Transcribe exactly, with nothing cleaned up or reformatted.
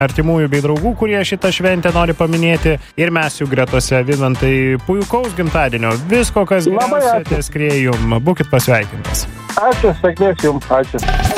artimųjų bei draugų, kurie šitą šventę nori paminėti. Ir mes jų gretose. Vidmantai, puikaus gimtadienio. Visko, kas geriausia, ties skriejum. Būkit pasveikintas. Ačiū, sėkmės jums. Ačiū.